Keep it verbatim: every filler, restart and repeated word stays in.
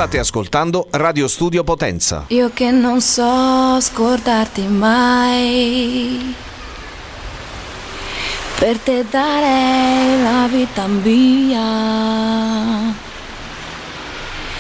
State ascoltando Radio Studio Potenza. Io che non so scordarti mai, per te darei la vita mia.